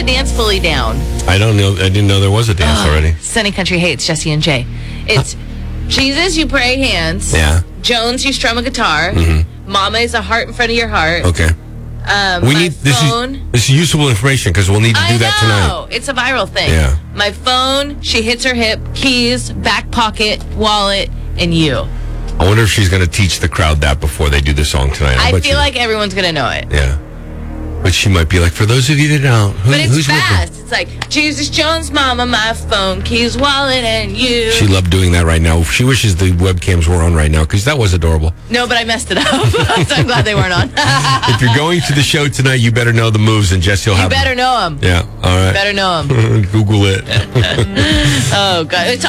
dance fully down. I don't know. I didn't know there was a dance already. Sunny Country Hates, Jesse and Jay. It's Jesus, you pray hands. Yeah. Jones, you strum a guitar. Mama is a heart in front of your heart. Okay. We need phone. this is useful information because we'll need to do that tonight. It's a viral thing. Yeah. My phone, she hits her hip, keys, back pocket, wallet, and you. I wonder if she's going to teach the crowd that before they do the song tonight. I feel like everyone's going to know it. Yeah. But she might be like, for those of you that don't, but it's who's fast. It's like, Jesus Jones, Mama, my phone, keys, wallet, and you. She loved doing that right now. She wishes the webcams were on right now because that was adorable. No, but I messed it up. So I'm glad they weren't on. If you're going to the show tonight, you better know the moves, and Jesse will have them. You better know them. Yeah, all right. You better know them. Google it. Oh, God. It's